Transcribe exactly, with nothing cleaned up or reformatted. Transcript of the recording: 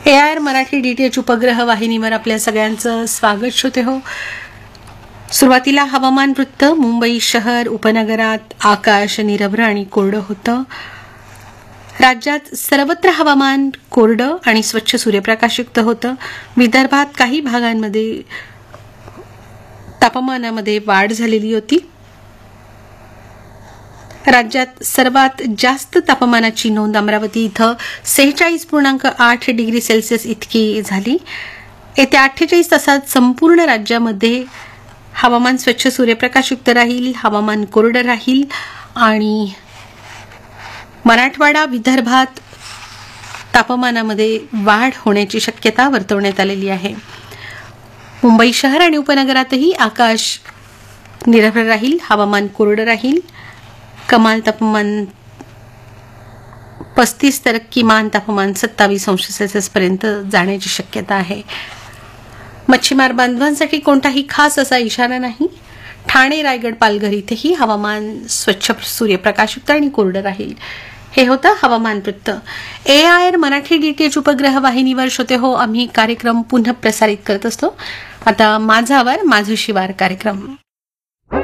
A R Marathi DTH उपग्रह वाहिनीवर आपल्या सगळ्यांचं स्वागत श्रोते हो. सुरुवातीला हवामान वृत्त. मुंबई शहर उपनगरात आकाश निरभ्र आणि कोरडं होतं. राज्यात सर्वत्र हवामान कोरडं आणि स्वच्छ सूर्यप्रकाशयुक्त होतं. विदर्भात काही भागांमध्ये तापमानामध्ये वाढ झालेली होती. राज्यात सर्वात जास्त तापमानाची नोंद अमरावती इथं सेहेचाळीस पूर्णांक आठ डिग्री सेल्सिअस इतकी झाली. येत्या अठ्ठेचाळीस तासात संपूर्ण राज्यामध्ये हवामान स्वच्छ सूर्यप्रकाशयुक्त राहील, हवामान कोरडं राहील आणि मराठवाडा विदर्भात तापमानामध्ये वाढ होण्याची शक्यता वर्तवण्यात आलेली आहे. मुंबई शहर आणि उपनगरातही आकाश निरभ्र राहील, हवामान कोरडं राहील. कमाल तापमान पस्तीस तर किमान तापमान सत्तावीस अंश सेल्सिअस पर्यंत जाण्याची शक्यता आहे. मच्छीमार बांधवांसाठी कोणताही खास असा इशारा नाही. ठाणे, रायगड, पालघर इथेही हवामान स्वच्छ सूर्यप्रकाशयुक्त आणि कोरडं राहील. हे होतं हवामान वृत्त. ए आय आर मराठी डीटीएच उपग्रह वाहिनीवर श्रोते हो आम्ही कार्यक्रम पुन्हा प्रसारित करत असतो. आता माझा आवार माझं शिवार कार्यक्रम.